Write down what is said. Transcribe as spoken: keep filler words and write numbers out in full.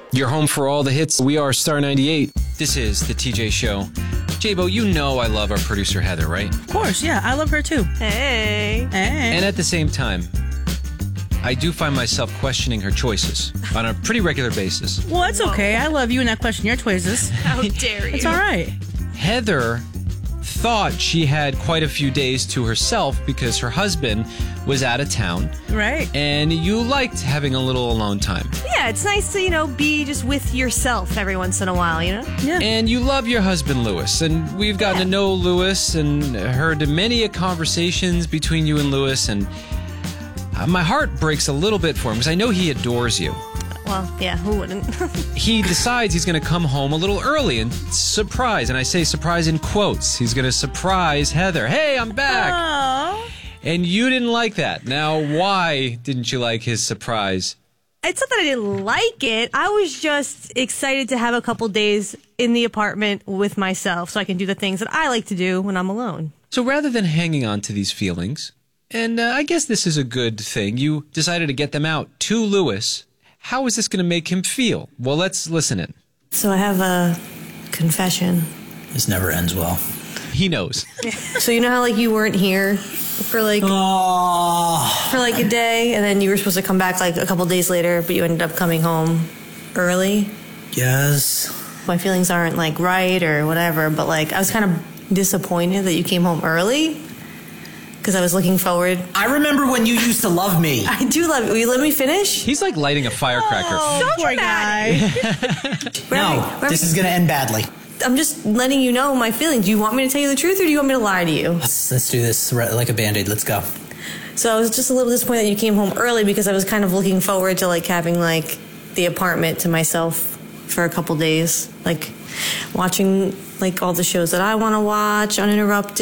You're home for all the hits. We are Star ninety-eight. This is The T J Show. J-Bo, you know I love our producer, Heather, right? Of course, yeah. I love her, too. Hey. Hey. And at the same time, I do find myself questioning her choices on a pretty regular basis. Well, it's okay. I love you and I question your choices. How dare you? It's all right. Heather thought she had quite a few days to herself because her husband was out of town. Right. And you liked having a little alone time. Yeah, it's nice to, you know, be just with yourself every once in a while, you know? Yeah. And you love your husband, Lewis. And we've gotten Yeah. to know Lewis and heard many a conversations between you and Lewis. And uh, my heart breaks a little bit for him because I know he adores you. Well, yeah, who wouldn't? He decides he's going to come home a little early and surprise. And I say surprise in quotes. He's going to surprise Heather. Hey, I'm back. Aww. And you didn't like that. Now, why didn't you like his surprise? It's not that I didn't like it. I was just excited to have a couple days in the apartment with myself so I can do the things that I like to do when I'm alone. So rather than hanging on to these feelings, and uh, I guess this is a good thing, you decided to get them out to Lewis. How is this going to make him feel? Well, let's listen in. So I have a confession. This never ends well. He knows. So you know how, like, you weren't here for, like, Oh, for, like, a day, and then you were supposed to come back, like, a couple days later, but you ended up coming home early? yes. My feelings aren't, like, right or whatever, but, like, I was kind of disappointed that you came home early because I was looking forward. I remember when you used to love me. I do love you. Will you let me finish? He's like lighting a firecracker. Oh, poor guy. No, this is going to end badly. I'm just letting you know my feelings. Do you want me to tell you the truth or do you want me to lie to you? Let's, let's do this right- like a Band-Aid. Let's go. So I was just a little disappointed that you came home early because I was kind of looking forward to, like, having, like, the apartment to myself for a couple days. Like, watching, like, all the shows that I want to watch uninterrupted.